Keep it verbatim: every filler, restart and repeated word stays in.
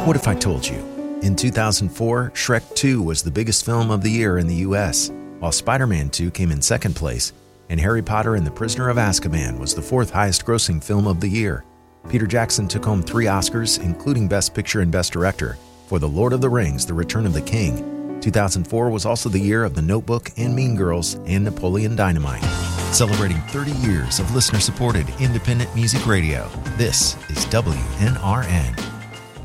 What if I told you? In two thousand four, Shrek two was the biggest film of the year in the U S, while Spider-Man two came in second place, and Harry Potter and the Prisoner of Azkaban was the fourth highest grossing film of the year. Peter Jackson took home three Oscars, including Best Picture and Best Director, for The Lord of the Rings: The Return of the King. two thousand four was also the year of The Notebook and Mean Girls and Napoleon Dynamite. Celebrating thirty years of listener-supported independent music radio, this is W N R N.